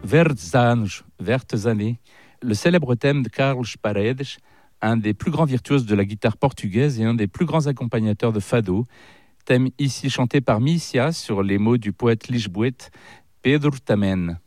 Verdes anos, vertes années, le célèbre thème de Carlos Paredes, un des plus grands virtuoses de la guitare portugaise et un des plus grands accompagnateurs de fado, thème ici chanté par Mícia sur les mots du poète lisboète Pedro Tamen.